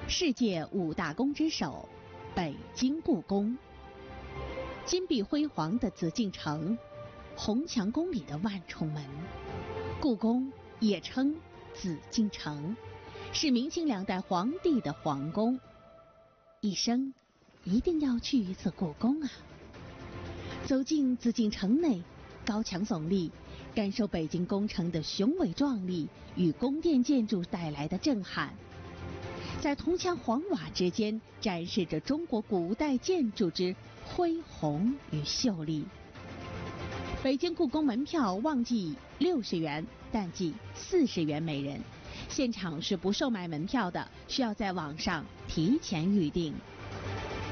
世界五大宫之首，北京故宫。金碧辉煌的紫禁城，红墙宫里的万重门。故宫也称紫禁城，是明清两代皇帝的皇宫。一生一定要去一次故宫啊！走进紫禁城内，高墙耸立，感受北京宫城的雄伟壮丽与宫殿建筑带来的震撼。在铜墙黄瓦之间，展示着中国古代建筑之恢宏与秀丽。北京故宫门票旺季60元，淡季40元每人，现场是不售卖门票的，需要在网上提前预订。